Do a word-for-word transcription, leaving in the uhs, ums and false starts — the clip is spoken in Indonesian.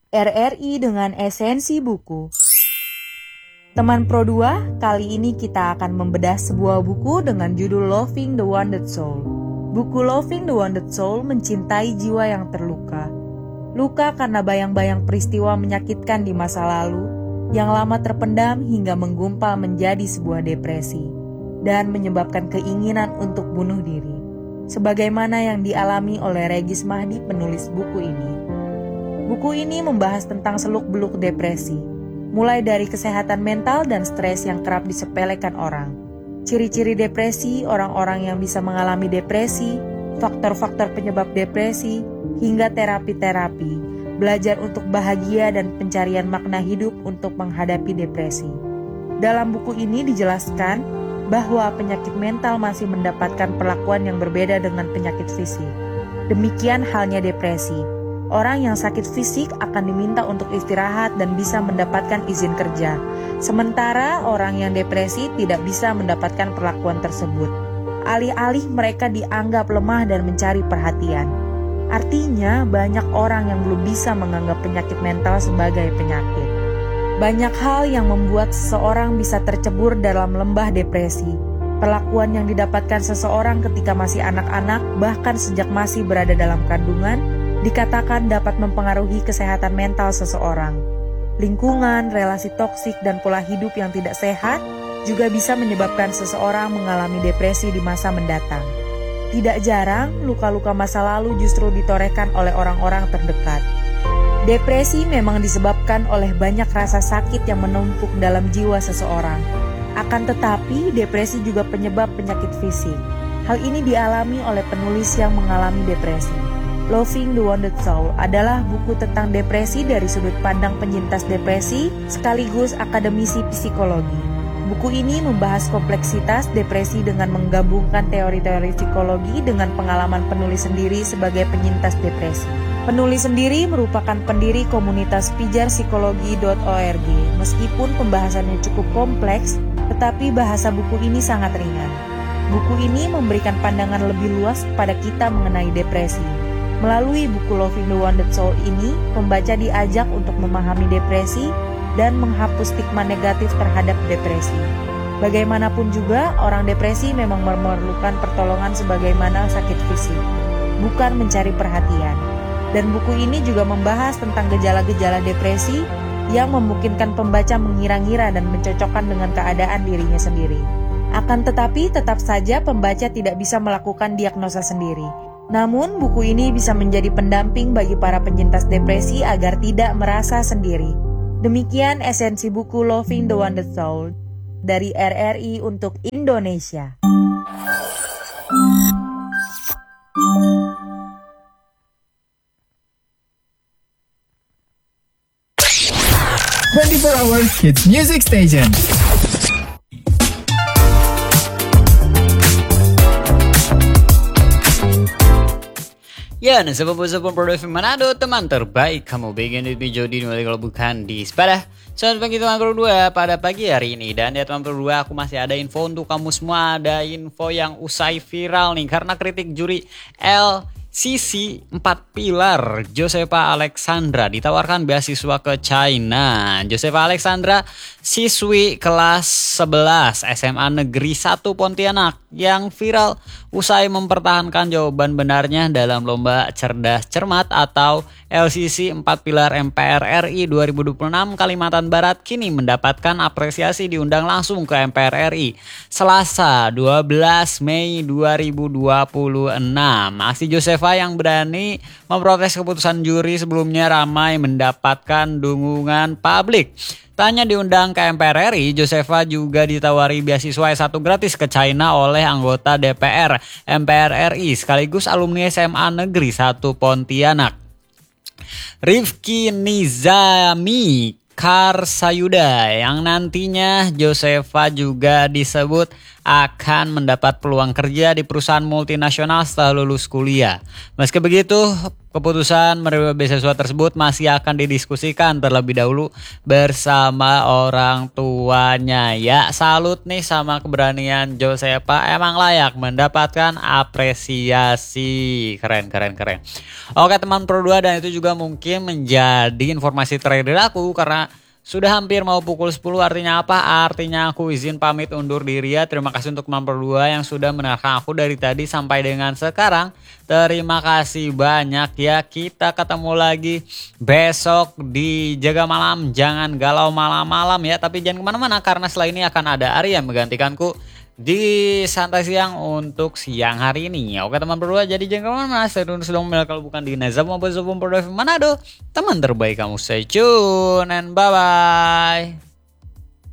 R R I dengan esensi buku. Teman Pro dua, kali ini kita akan membedah sebuah buku dengan judul Loving the Wounded Soul. Buku Loving the Wounded Soul mencintai jiwa yang terluka. Luka karena bayang-bayang peristiwa menyakitkan di masa lalu, yang lama terpendam hingga menggumpal menjadi sebuah depresi, dan menyebabkan keinginan untuk bunuh diri. Sebagaimana yang dialami oleh Regis Mahdi penulis buku ini. Buku ini membahas tentang seluk-beluk depresi, mulai dari kesehatan mental dan stres yang kerap disepelekan orang. Ciri-ciri depresi, orang-orang yang bisa mengalami depresi, faktor-faktor penyebab depresi, hingga terapi-terapi, belajar untuk bahagia dan pencarian makna hidup untuk menghadapi depresi. Dalam buku ini dijelaskan bahwa penyakit mental masih mendapatkan perlakuan yang berbeda dengan penyakit fisik. Demikian halnya depresi. Orang yang sakit fisik akan diminta untuk istirahat dan bisa mendapatkan izin kerja. Sementara orang yang depresi tidak bisa mendapatkan perlakuan tersebut. Alih-alih mereka dianggap lemah dan mencari perhatian. Artinya banyak orang yang belum bisa menganggap penyakit mental sebagai penyakit. Banyak hal yang membuat seseorang bisa tercebur dalam lembah depresi. Perlakuan yang didapatkan seseorang ketika masih anak-anak, bahkan sejak masih berada dalam kandungan, dikatakan dapat mempengaruhi kesehatan mental seseorang. Lingkungan, relasi toksik, dan pola hidup yang tidak sehat juga bisa menyebabkan seseorang mengalami depresi di masa mendatang. Tidak jarang, luka-luka masa lalu justru ditorehkan oleh orang-orang terdekat. Depresi memang disebabkan oleh banyak rasa sakit yang menumpuk dalam jiwa seseorang. Akan tetapi, depresi juga penyebab penyakit fisik. Hal ini dialami oleh penulis yang mengalami depresi. Loving the Wounded Soul adalah buku tentang depresi dari sudut pandang penyintas depresi sekaligus akademisi psikologi. Buku ini membahas kompleksitas depresi dengan menggabungkan teori-teori psikologi dengan pengalaman penulis sendiri sebagai penyintas depresi. Penulis sendiri merupakan pendiri komunitas pijar psikologi dot org. Meskipun pembahasannya cukup kompleks, tetapi bahasa buku ini sangat ringan. Buku ini memberikan pandangan lebih luas kepada kita mengenai depresi. Melalui buku Loving the Wounded Soul ini, pembaca diajak untuk memahami depresi dan menghapus stigma negatif terhadap depresi. Bagaimanapun juga, orang depresi memang memerlukan pertolongan sebagaimana sakit fisik, bukan mencari perhatian. Dan buku ini juga membahas tentang gejala-gejala depresi yang memungkinkan pembaca mengira-ngira dan mencocokkan dengan keadaan dirinya sendiri. Akan tetapi, tetap saja pembaca tidak bisa melakukan diagnosa sendiri. Namun, buku ini bisa menjadi pendamping bagi para penyintas depresi agar tidak merasa sendiri. Demikian esensi buku Loving the Wounded Soul dari R R I untuk Indonesia. twenty-four hour Kids Music Station. Ya, nah sebab-sebab Pro dua Manado, teman terbaik. Kamu bikin di Jody mulai kalau bukan di Sepadah. Selamat pagi teman Pro dua pada pagi hari ini. Dan ya teman Pro dua, aku masih ada info untuk kamu semua. Ada info yang usai viral nih karena kritik juri L C C empat pilar. Josefa Alexandra ditawarkan beasiswa ke China. Josefa Alexandra, siswi kelas sebelas S M A Negeri satu Pontianak yang viral usai mempertahankan jawaban benarnya dalam lomba cerdas cermat atau L C C empat pilar M P R R I dua ribu dua puluh enam Kalimantan Barat kini mendapatkan apresiasi diundang langsung ke M P R R I Selasa dua belas Mei dua ribu dua puluh enam. Aksi Josefa yang berani memprotes keputusan juri sebelumnya ramai mendapatkan dukungan publik. Tanya diundang ke M P R R I, Josefa juga ditawari beasiswa S satu gratis ke China oleh anggota D P R M P R R I sekaligus alumni S M A Negeri satu Pontianak. Rifki Nizami Karsayuda yang nantinya Josefa juga disebut akan mendapat peluang kerja di perusahaan multinasional setelah lulus kuliah. Meski begitu, keputusan menerima beasiswa tersebut masih akan didiskusikan terlebih dahulu bersama orang tuanya. Ya, salut nih sama keberanian Josepa, emang layak mendapatkan apresiasi. Keren, keren, keren. Oke teman Pro dua, dan itu juga mungkin menjadi informasi terakhir dari aku karena sudah hampir mau pukul sepuluh. Artinya apa? Artinya aku izin pamit undur diri ya. Terima kasih untuk teman Pro dua yang sudah mendengarkan aku dari tadi sampai dengan sekarang. Terima kasih banyak ya. Kita ketemu lagi besok di Jaga Malam. Jangan galau malam-malam ya. Tapi jangan kemana-mana karena setelah ini akan ada Arya yang menggantikanku di Santai Siang untuk siang hari ini. Oke teman Pro dua, jadi jangan kemana-mana. Saya Dun sedang memilih kalau bukan di Nazam maupun Pro dua Manado. Teman terbaik kamu, stay tune and bye-bye.